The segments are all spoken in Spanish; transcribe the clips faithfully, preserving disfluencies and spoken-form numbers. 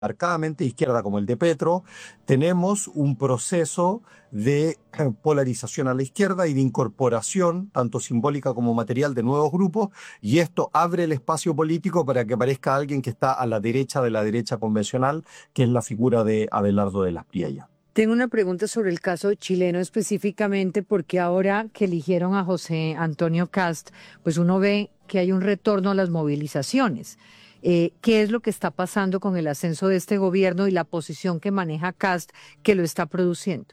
marcadamente de izquierda como el de Petro, tenemos un proceso de polarización a la izquierda y de incorporación, tanto simbólica como material, de nuevos grupos, y esto abre el espacio político para que aparezca alguien que está a la derecha de la derecha convencional, que es la figura de Abelardo de las Priellas. Tengo una pregunta sobre el caso chileno específicamente, porque ahora que eligieron a José Antonio Kast, pues uno ve que hay un retorno a las movilizaciones. Eh, ¿Qué es lo que está pasando con el ascenso de este gobierno y la posición que maneja Kast que lo está produciendo?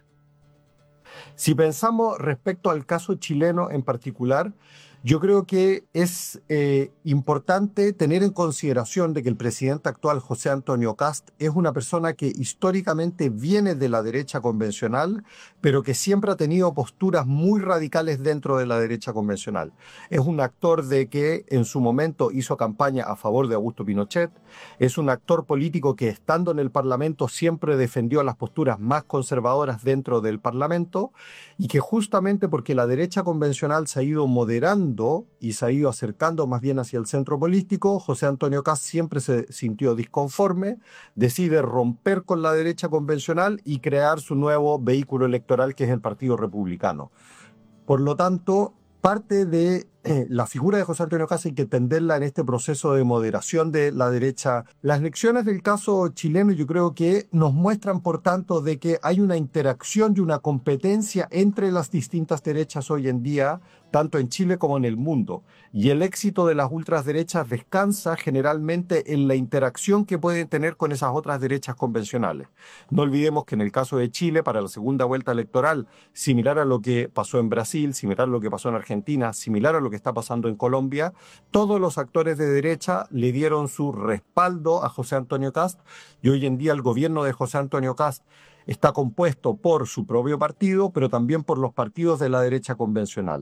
Si pensamos respecto al caso chileno en particular, yo creo que es eh, importante tener en consideración de que el presidente actual, José Antonio Kast, es una persona que históricamente viene de la derecha convencional, pero que siempre ha tenido posturas muy radicales dentro de la derecha convencional. Es un actor de que en su momento hizo campaña a favor de Augusto Pinochet, es un actor político que estando en el Parlamento siempre defendió las posturas más conservadoras dentro del Parlamento, y que justamente porque la derecha convencional se ha ido moderando y se ha ido acercando más bien hacia el centro político, José Antonio Kast siempre se sintió disconforme, decide romper con la derecha convencional y crear su nuevo vehículo electoral, que es el Partido Republicano. Por lo tanto, parte de eh, la figura de José Antonio Kast hay que entenderla en este proceso de moderación de la derecha. Las lecciones del caso chileno yo creo que nos muestran, por tanto, de que hay una interacción y una competencia entre las distintas derechas hoy en día, tanto en Chile como en el mundo. Y el éxito de las ultraderechas descansa generalmente en la interacción que pueden tener con esas otras derechas convencionales. No olvidemos que en el caso de Chile, para la segunda vuelta electoral, similar a lo que pasó en Brasil, similar a lo que pasó en Argentina, similar a lo que está pasando en Colombia, todos los actores de derecha le dieron su respaldo a José Antonio Kast, y hoy en día el gobierno de José Antonio Kast está compuesto por su propio partido, pero también por los partidos de la derecha convencional.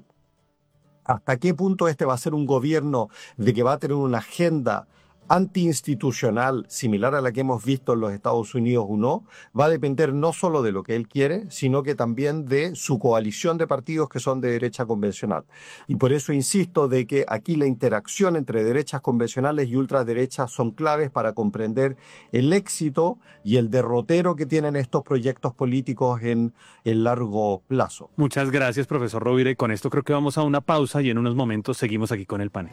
¿Hasta qué punto este va a ser un gobierno de que va a tener una agenda antiinstitucional similar a la que hemos visto en los Estados Unidos o no? Va a depender no solo de lo que él quiere, sino que también de su coalición de partidos que son de derecha convencional. Y por eso insisto de que aquí la interacción entre derechas convencionales y ultraderechas son claves para comprender el éxito y el derrotero que tienen estos proyectos políticos en el largo plazo. Muchas gracias, profesor Rovira, y con esto creo que vamos a una pausa y en unos momentos seguimos aquí con el panel.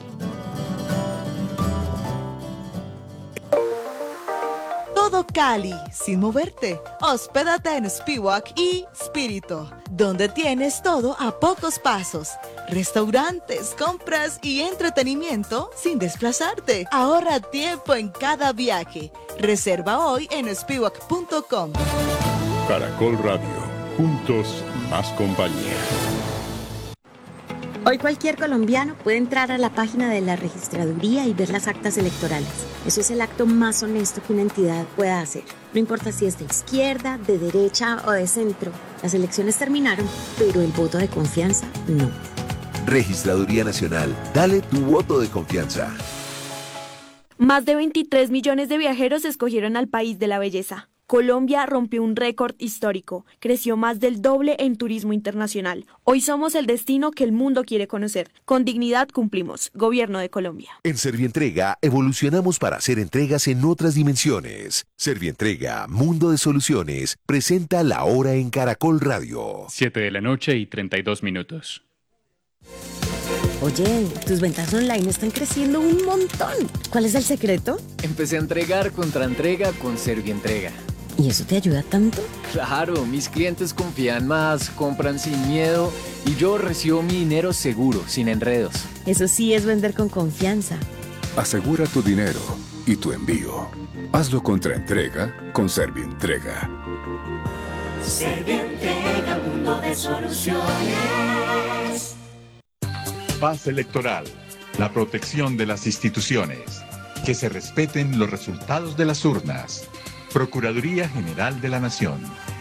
Todo Cali, sin moverte. Hospédate en Spiwak y Spirito, donde tienes todo a pocos pasos. Restaurantes, compras y entretenimiento sin desplazarte. Ahorra tiempo en cada viaje. Reserva hoy en spiwak punto com. Caracol Radio, juntos más compañía. Hoy cualquier colombiano puede entrar a la página de la registraduría y ver las actas electorales. Eso es el acto más honesto que una entidad pueda hacer. No importa si es de izquierda, de derecha o de centro. Las elecciones terminaron, pero el voto de confianza no. Registraduría Nacional, dale tu voto de confianza. Más de veintitrés millones de viajeros escogieron al país de la belleza. Colombia rompió un récord histórico, creció más del doble en turismo internacional. Hoy somos el destino que el mundo quiere conocer. Con dignidad cumplimos. Gobierno de Colombia. En Servientrega evolucionamos para hacer entregas en otras dimensiones. Servientrega, Mundo de Soluciones, presenta La Hora en Caracol Radio. siete de la noche y treinta y dos minutos. Oye, tus ventas online están creciendo un montón. ¿Cuál es el secreto? Empecé a entregar contra entrega con Servientrega. ¿Y eso te ayuda tanto? Claro, mis clientes confían más, compran sin miedo y yo recibo mi dinero seguro, sin enredos. Eso sí es vender con confianza. Asegura tu dinero y tu envío. Hazlo contra entrega con Servientrega. Servientrega, mundo de soluciones. Paz electoral, la protección de las instituciones, que se respeten los resultados de las urnas. Procuraduría General de la Nación.